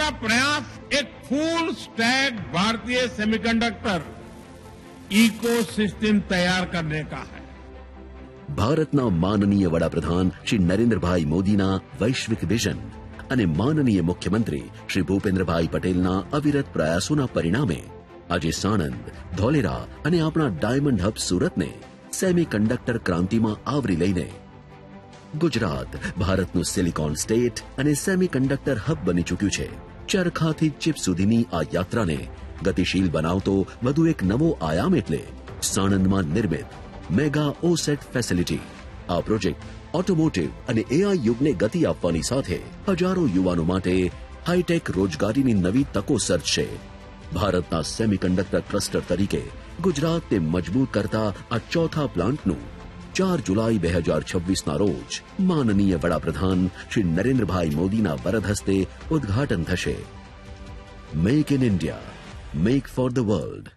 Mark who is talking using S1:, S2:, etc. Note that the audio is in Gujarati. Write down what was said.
S1: हमारा प्रयास एक फुल स्टैक भारतीय सेमीकंडक्टर इकोसिस्टम तैयार करने का है.
S2: ભારતના માનનીય વડાપ્રધાન શ્રી નરેન્દ્રભાઈ મોદીના વૈશ્વિક વિઝન અને માનનીય મુખ્યમંત્રી શ્રી ભૂપેન્દ્રભાઈ પટેલના અવિરત પ્રયાસોના પરિણામે આજે સાણંદ, ધોલેરા અને આપણા ડાયમંડ હબ સુરતને સેમી કન્ડક્ટર ક્રાંતિમાં આવરી લઈને ગુજરાત ભારતનું સિલિકોન સ્ટેટ અને સેમી કન્ડક્ટર હબ બની ચૂક્યું છે. ચરખાથી ચિપ સુધીની આ યાત્રાને ગતિશીલ બનાવતો વધુ એક નવો આયામ એટલે સાણંદમાં નિર્મિત મેગા ઓસેટ ફેસિલિટી. આ પ્રોજેક્ટ ઓટોમોટિવ અને એઆઈ યુગને ગતિ આપવાની સાથે હજારો યુવાનો માટે હાઈટેક રોજગારીની નવી તકો સર્જશે. ભારતના સેમીકન્ડક્ટર ક્લસ્ટર તરીકે ગુજરાતને મજબૂત કરતા આ ચોથા પ્લાન્ટનું 4 જુલાઈ 2026ના રોજ માનનીય વડાપ્રધાન શ્રી નરેન્દ્રભાઈ મોદીના વરદ હસ્તે ઉદ્ઘાટન થશે. Make in India, make for the world.